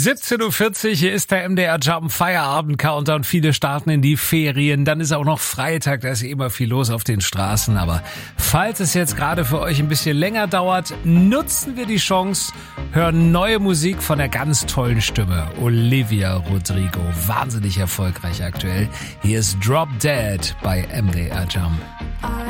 17:40 Uhr, hier ist der MDR Jump Feierabend Countdown. Viele starten in die Ferien, dann ist auch noch Freitag, da ist immer viel los auf den Straßen. Aber falls es jetzt gerade für euch ein bisschen länger dauert, nutzen wir die Chance, hören neue Musik von der ganz tollen Stimme Olivia Rodrigo. Wahnsinnig erfolgreich aktuell. Hier ist Drop Dead bei MDR Jump. I